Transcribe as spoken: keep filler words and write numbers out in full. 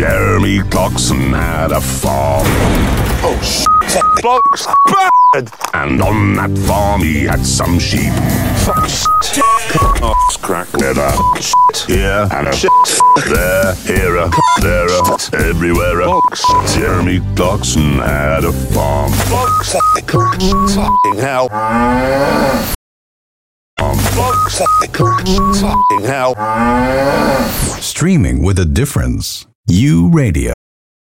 Jeremy Clarkson had a farm. Oh, shit. Blocks bad. And on that farm he had some sheep. Fuck shit. Oh, crack. Never Shit. here and a Shit. there, here a, there a, everywhere a. Box. Jeremy Clarkson had a farm. Box. Fucking hell. Box. Fucking hell. Streaming with a difference. U Radio.